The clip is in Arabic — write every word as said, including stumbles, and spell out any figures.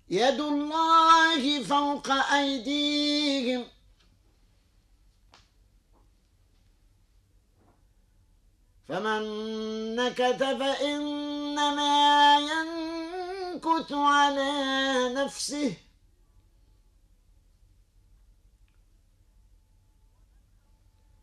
يد الله فوق أيديهم فمن نكث فإنما ينكث على نفسه